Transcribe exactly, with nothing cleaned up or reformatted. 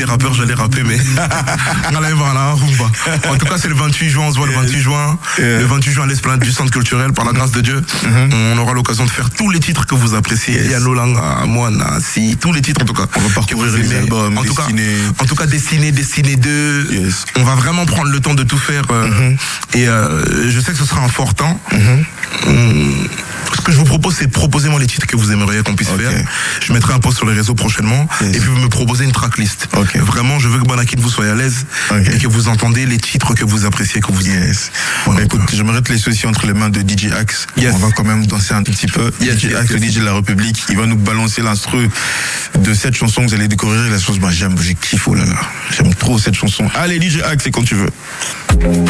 j'étais rappeur, j'allais rapper, mais allez voir là, en tout cas, c'est le vingt-huit juin, on se voit le vingt-huit juin, yeah. le vingt-huit juin à l'esplanade du centre culturel, par la grâce de Dieu. Mm-hmm. On aura l'occasion de faire tous les titres que vous appréciez. Yes. Yanolang, Moana, Si, tous les titres en tout cas. On va parcourir les albums, en tout cas, dessiner. en tout cas, dessiner, dessiner deux. Yes. On va vraiment prendre le temps de tout faire. Euh, mm-hmm. Et euh, je sais que ce sera un fort temps. Mm-hmm. Hum, ce que je vous propose, c'est proposez-moi les titres que vous aimeriez qu'on puisse okay. faire. Je mettrai un post sur les réseaux prochainement. Yes. Et puis vous me proposez une tracklist. Okay. Vraiment, je veux que Bonakid vous soyez à l'aise okay. et que vous entendez les titres que vous appréciez, que vous aimez. Yes. Voilà. Bah, écoute, j'aimerais te laisser aussi entre les mains de D J Axe. Yes. On va quand même danser un tout petit peu. Yes. D J Yes. Axe, yes. le D J de la République, il va nous balancer l'instru de cette chanson que vous allez découvrir. La chose, moi, j'aime, j'ai kiffé, oh là là. J'aime trop cette chanson. Allez, D J Axe, c'est quand tu veux.